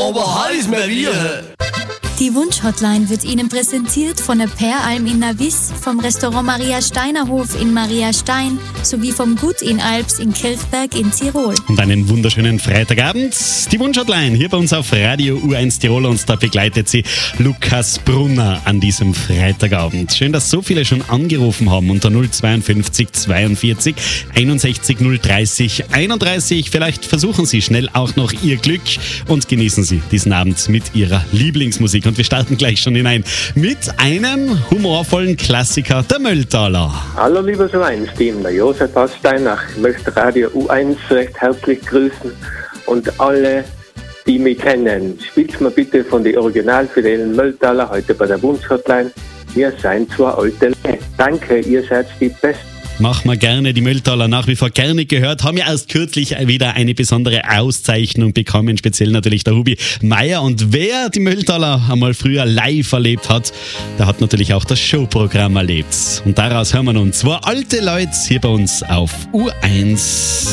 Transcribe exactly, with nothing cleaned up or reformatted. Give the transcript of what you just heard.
aber heiß mehr wir. Die Wunsch-Hotline wird Ihnen präsentiert von der Peralm in Navis, vom Restaurant Maria Steinerhof in Maria Stein sowie vom Gut in Alps in Kirchberg in Tirol. Und einen wunderschönen Freitagabend. Die Wunsch-Hotline hier bei uns auf Radio U eins Tirol und da begleitet sie Lukas Brunner an diesem Freitagabend. Schön, dass so viele schon angerufen haben unter null zweiundfünfzig zweiundvierzig einundsechzig null dreißig einunddreißig. Vielleicht versuchen Sie schnell auch noch Ihr Glück und genießen Sie diesen Abend mit Ihrer Lieblingsmusik. Und wir starten gleich schon hinein mit einem humorvollen Klassiker, der Mölltaler. Hallo liebes U eins-Team, der Josef aus Steinach. Ich möchte Radio U eins recht herzlich grüßen und alle, die mich kennen. Spielt mir bitte von den originalfidelen Mölltaler heute bei der Wunsch-Hotline. Wir seid zwei alte Leute. Danke, ihr seid die Besten. Machen wir gerne, die Mölltaler nach wie vor gerne gehört, haben ja erst kürzlich wieder eine besondere Auszeichnung bekommen, speziell natürlich der Hubi Meier. Und wer die Mölltaler einmal früher live erlebt hat, der hat natürlich auch das Showprogramm erlebt. Und daraus hören wir nun zwei alte Leute hier bei uns auf U eins.